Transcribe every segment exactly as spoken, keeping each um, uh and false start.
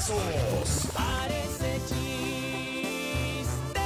trancazos. Parece chiste,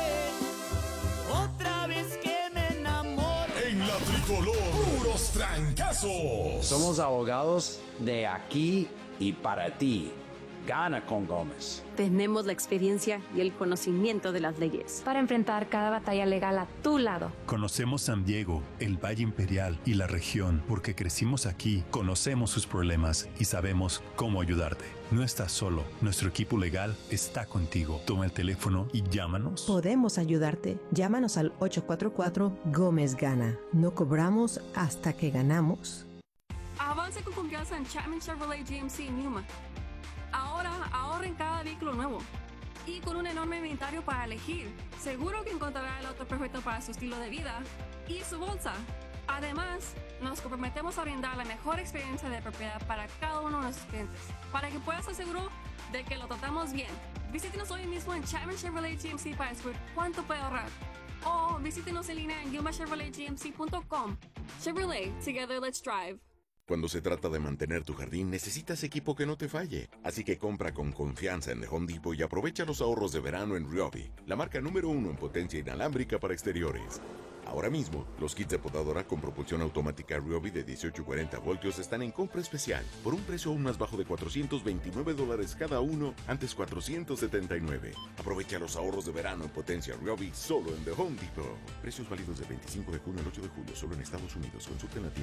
otra vez que me enamoro. En la tricolor, puros trancazos. Somos abogados de aquí y para ti. Gana con Gómez. Tenemos la experiencia y el conocimiento de las leyes para enfrentar cada batalla legal a tu lado. Conocemos San Diego, el Valle Imperial y la región porque crecimos aquí, conocemos sus problemas y sabemos cómo ayudarte. No estás solo, nuestro equipo legal está contigo. Toma el teléfono y llámanos. Podemos ayudarte. Llámanos al ocho cuatro cuatro Gómez Gana. No cobramos hasta que ganamos. Avance con confianza en Chapman Chevrolet G M C en Yuma. Ahora ahorra en cada vehículo nuevo y con un enorme inventario para elegir. Seguro que encontrará el auto perfecto para su estilo de vida y su bolsa. Además, nos comprometemos a brindar la mejor experiencia de propiedad para cada uno de nuestros clientes, para que puedas estar seguro de que lo tratamos bien. Visítenos hoy mismo en Chapman Chevrolet G M C para descubrir cuánto puede ahorrar. O visítenos en línea en yuma chevrolet g m c punto com. Chevrolet, together let's drive. Cuando se trata de mantener tu jardín, necesitas equipo que no te falle. Así que compra con confianza en The Home Depot y aprovecha los ahorros de verano en Ryobi, la marca número uno en potencia inalámbrica para exteriores. Ahora mismo, los kits de podadora con propulsión automática Ryobi de dieciocho y cuarenta voltios están en compra especial por un precio aún más bajo de cuatrocientos veintinueve dólares cada uno, antes cuatrocientos setenta y nueve. Aprovecha los ahorros de verano en potencia Ryobi solo en The Home Depot. Precios válidos del veinticinco de junio al ocho de julio, solo en Estados Unidos. Consulta en la tienda.